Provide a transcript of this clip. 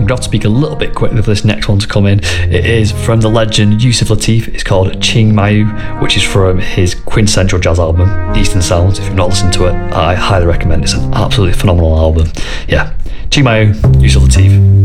going to have to speak a little bit quickly for this next one to come in. It is from the legend Yusuf Lateef. It's called Ching Mayu, which is from his quintessential jazz album, Eastern Sounds. If you've not listened to it, I highly recommend it. It's an absolutely phenomenal album. Yeah, Ching Mayu, Yusuf Lateef.